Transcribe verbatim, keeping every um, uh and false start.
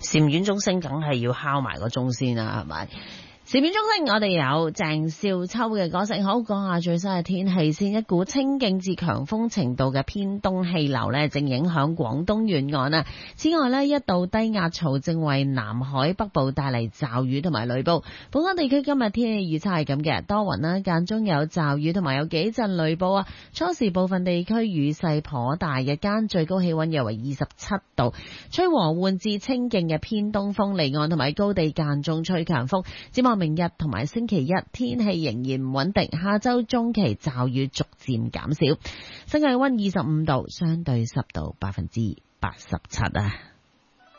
禪院鐘聲梗係要敲埋個鐘先啦，係咪？禪院鐘聲，我哋有鄭少秋嘅歌聲。好，講下最新嘅天氣先。一股清勁至強風程度嘅偏東氣流呢，正影響廣東沿岸啊。此外呢，一道低壓槽正為南海北部帶嚟驟雨同埋雷暴。本港地區今日天氣預測係咁嘅，多雲啦，間中有驟雨同埋有幾陣雷暴啊。初時部分地區雨勢頗大，日間最高氣溫約為二十七度，吹和緩至清勁嘅偏東風，離岸同埋高地間中吹強風。展望明日同埋星期一天氣仍然唔穩定，下周中期驟雨逐漸減少。新界溫二十五度，相對濕度百分之八十七啊。